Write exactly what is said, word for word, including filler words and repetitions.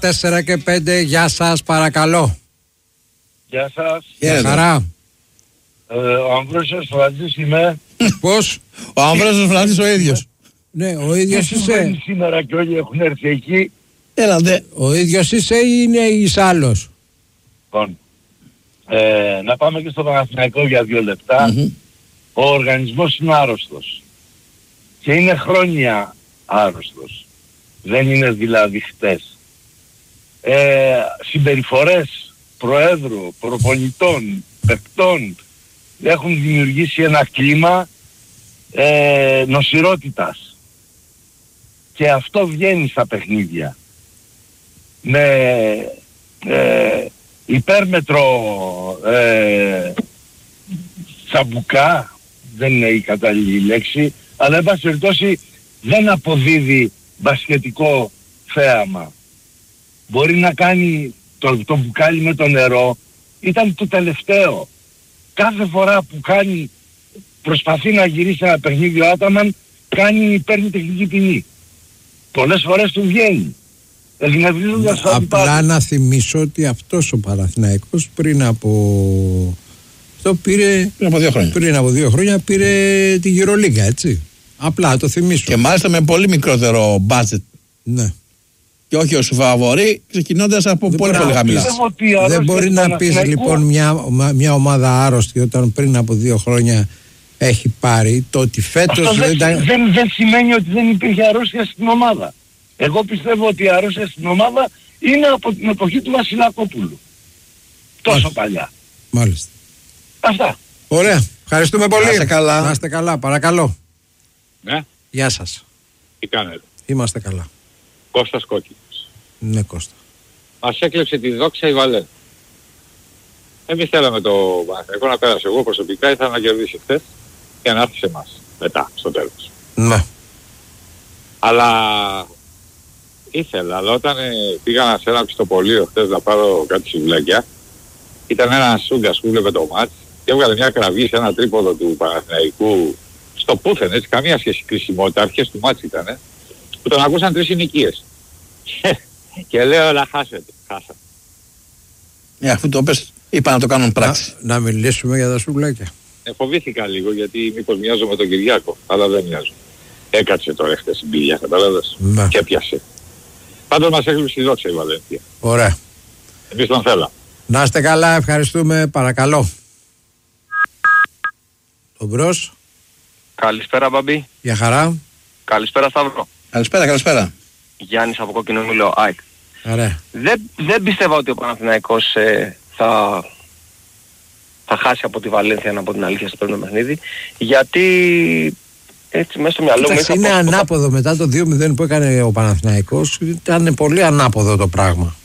τέσσερα και πέντε, γεια σας, παρακαλώ. Γεια σας. Γεια χαρά. Ε, ο Αμβρόσιος Φραντζής είμαι. Πώς? Ο Αμβρόσιος Φραντζής ο ίδιος. Ναι, ο ίδιος είσαι. Σήμερα και όλοι έχουν έρθει εκεί. Έλατε. Ο ίδιος είσαι ή είναι εις άλλος? Λοιπόν, ε, να πάμε και στο Παναθηναϊκό για δύο λεπτά. Mm-hmm. Ο οργανισμός είναι άρρωστος. Και είναι χρόνια άρρωστος. Δεν είναι δηλαδή χτες. Ε, συμπεριφορές προέδρου, προπονητών, παικτών έχουν δημιουργήσει ένα κλίμα ε, νοσηρότητας. Και αυτό βγαίνει στα παιχνίδια. Με ε, υπέρμετρο ε, τσαμπουκά, δεν είναι η κατάλληλη λέξη, αλλά εν πάση περιπτώσει δεν αποδίδει μπασκετικό θέαμα. Μπορεί να κάνει το, το μπουκάλι με το νερό, ήταν το τελευταίο. Κάθε φορά που κάνει, προσπαθεί να γυρίσει ένα παιχνίδι ο Άταμαν, κάνει, παίρνει τεχνική ποινή. Πολλές φορές του βγαίνει. Απλά να θυμίσω ότι αυτός ο Παναθηναϊκός πριν από... Αυτό πήρε... Πριν από δύο χρόνια. Πριν από δύο χρόνια πήρε τη EuroLeague, έτσι. Απλά το θυμίσω. Και μάλιστα με πολύ μικρότερο budget. Ναι. Και όχι ως φαβορί, ξεκινώντας από δεν πολύ πολύ χαμηλά. Δεν μπορεί να πεις λοιπόν μια, μια ομάδα άρρωστη όταν πριν από δύο χρόνια έχει πάρει το ότι φέτος... Αυτό δεν, δεν, δεν, δεν σημαίνει ότι δεν υπήρχε αρρώστια στην ομάδα. Εγώ πιστεύω ότι η αρρώστια στην ομάδα είναι από την εποχή του Βασιλακόπουλου. Τόσο Μάλιστα. παλιά. Μάλιστα. Αυτά. Ωραία. Ευχαριστούμε πολύ. Να είστε καλά. Να είστε καλά. Παρακαλώ. Ναι. Γεια σας. Τι κάνετε? Είμαστε καλά. Κώστας Κόκκινος. Ναι, Κώστα. Μας έκλεψε τη δόξα η Βαλέν. Εμείς θέλαμε το Παναθηναϊκό να πέρασε. Εγώ προσωπικά ήθελα να κερδίσει χθες και να έρθει σε εμάς. Μετά, στο τέλος. Ναι. Αλλά ήθελα, αλλά όταν ε, πήγα σε ένα πιστοπωλείο χθες να πάρω κάτι σουβλάκια, ήταν ένας σούγκας που βλέπε το μάτς και έβγαλε μια κραυγή σε ένα τρίποδο του Παναθηναϊκού στο πούθεν, έτσι, καμία σχέση κρισιμότητα, αρχές του μάτς ήτανε, που τον ακούσαν τρεις συνοικίες. Και λέω να χάσετε, χάσατε. Ε, αφού το πες, είπα να το κάνουν πράξη. Να, να μιλήσουμε για τα σουβλάκια. Ε, φοβήθηκα λίγο γιατί μήπως μοιάζω με τον Κυριάκο, αλλά δεν μοιάζω. Έκατσε τώρα χθες η μπίλια, κατάλαβες, ναι. Και πιάσε. Πάντως μας έκλειψε η δόξα η Βαλένθια. Ωραία. Εμείς τον θέλαμε. Να είστε καλά, ευχαριστούμε, παρακαλώ. Ο Μπρος. Καλησπέρα Μπαμπή. Γεια χαρά. Καλησπέρα Σταύρο. Καλησπέρα, καλησπέρα. Γιάννης από Κόκκινο Μήλο, ΑΕΚ. Ωραία. Δεν, δεν πιστεύω ότι ο Παναθηναϊκός ε, θα, θα χάσει από τη Βαλένθια, από την αλήθεια στο πρώτο παιχνίδι, γιατί έτσι μέσα στο μυαλό μου... Κοίταξε, είναι ανάποδο μετά το δύο μηδέν που έκανε ο Παναθηναϊκός, ήταν πολύ ανάποδο το πράγμα.